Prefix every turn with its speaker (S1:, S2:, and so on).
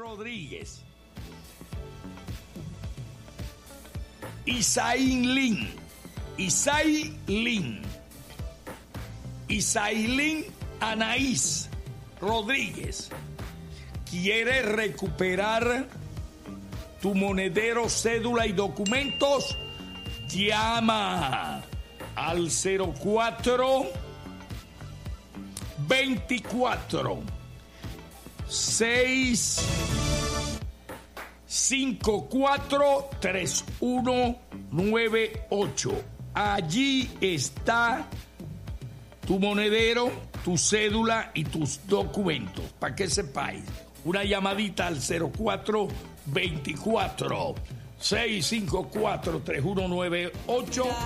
S1: Rodríguez. Isailín Anaís Rodríguez. ¿Quieres recuperar tu monedero, cédula y documentos? Llama al 0424 654 3198. Allí está tu monedero, tu cédula y tus documentos. Para que sepáis, una llamadita al 0424 654 3198